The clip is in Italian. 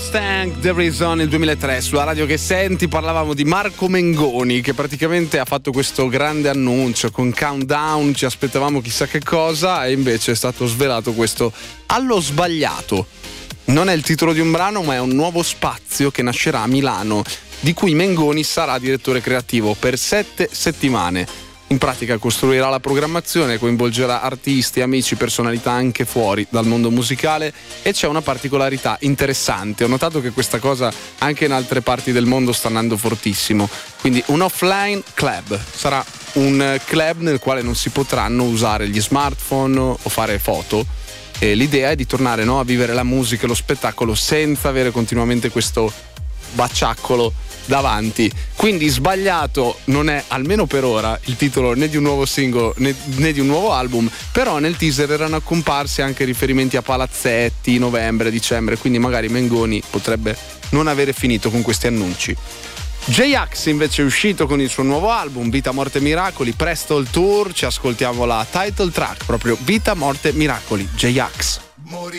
Mustang, There Is On, il 2003, sulla radio che senti. Parlavamo di Marco Mengoni, che praticamente ha fatto questo grande annuncio con Countdown, ci aspettavamo chissà che cosa, e invece è stato svelato questo allo sbagliato. Non è il titolo di un brano, ma è un nuovo spazio che nascerà a Milano, di cui Mengoni sarà direttore creativo per 7 settimane. In pratica costruirà la programmazione, coinvolgerà artisti, amici, personalità anche fuori dal mondo musicale, e c'è una particolarità interessante. Ho notato che questa cosa anche in altre parti del mondo sta andando fortissimo. Quindi un offline club, sarà un club nel quale non si potranno usare gli smartphone o fare foto. E l'idea è di tornare, no, a vivere la musica e lo spettacolo senza avere continuamente questo bacciaccolo davanti. Quindi sbagliato non è, almeno per ora, il titolo né di un nuovo singolo né di un nuovo album, però nel teaser erano comparsi anche riferimenti a palazzetti, novembre, dicembre, quindi magari Mengoni potrebbe non avere finito con questi annunci. J-Ax invece è uscito con il suo nuovo album Vita Morte Miracoli, presto il tour, ci ascoltiamo la title track, proprio Vita Morte Miracoli, J-Ax.